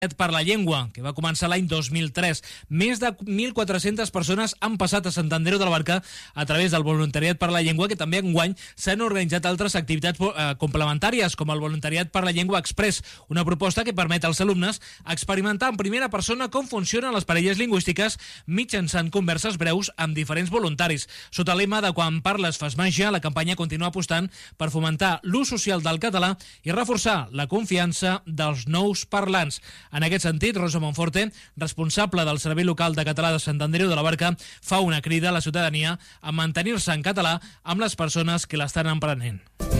per la Llengua, que va començar l'any 2003. Més de 1.400 persones han passat a Sant Andreu de la Barca a través del voluntariat per la Llengua, que també enguany s'han organitzat altres activitats complementàries, com el voluntariat per la Llengua Express, una proposta que permet als alumnes experimentar en primera persona com funcionen les parelles lingüístiques mitjançant converses breus amb diferents voluntaris. Sota el lema de Quan parles fas màgia, la campanya continua apostant per fomentar l'ús social del català i reforçar la confiança dels nous parlants. En aquest sentit, Rosa Monforte, responsable del Servei Local de Català de Sant Andreu de la Barca, fa una crida a la ciutadania a mantenir-se en català amb les persones que l'estan emprenent.